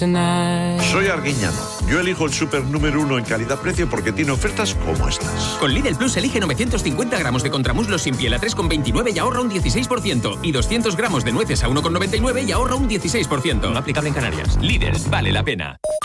Soy Arguiñano. Yo elijo el súper número 1 en calidad-precio porque tiene ofertas como estas. Con Lidl Plus elige 950 gramos de contramuslos sin piel a 3,29 y ahorra un 16%. Y 200 gramos de nueces a 1,99 y ahorra un 16%. No aplicable en Canarias. Lidl, vale la pena.